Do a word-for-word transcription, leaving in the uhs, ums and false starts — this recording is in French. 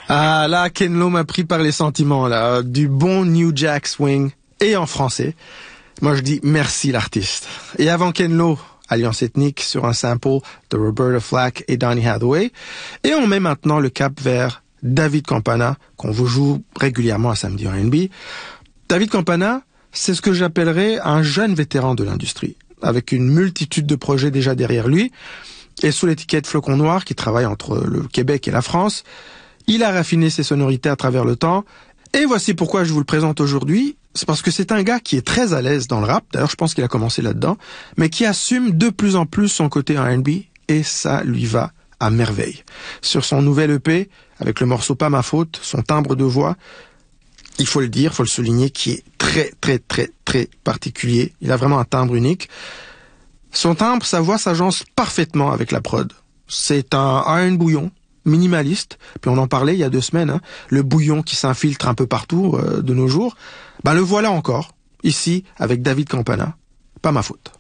Ah là, Ken Lo m'a pris par les sentiments là, du bon New Jack Swing et en français. Moi je dis merci l'artiste. Et avant Ken Lo, Alliance Ethnique sur un sample de Roberta Flack et Donny Hathaway. Et on met maintenant le cap vers David Campana, qu'on vous joue régulièrement à Samedi R and B. David Campana, c'est ce que j'appellerais un jeune vétéran de l'industrie, avec une multitude de projets déjà derrière lui. Et sous l'étiquette Flocon Noir, qui travaille entre le Québec et la France, il a raffiné ses sonorités à travers le temps. Et voici pourquoi je vous le présente aujourd'hui. C'est parce que c'est un gars qui est très à l'aise dans le rap. D'ailleurs, je pense qu'il a commencé là-dedans. Mais qui assume de plus en plus son côté R and B. Et ça lui va à merveille. Sur son nouvel E P, avec le morceau Pas ma faute, son timbre de voix, il faut le dire, il faut le souligner, qui est très, très, très, très particulier. Il a vraiment un timbre unique. Son timbre, sa voix s'agence parfaitement avec la prod. C'est un R and bouillon, minimaliste. Puis on en parlait il y a deux semaines, hein, le bouillon qui s'infiltre un peu partout euh, de nos jours. Ben le voilà encore, ici, avec David Campana. Pas ma faute.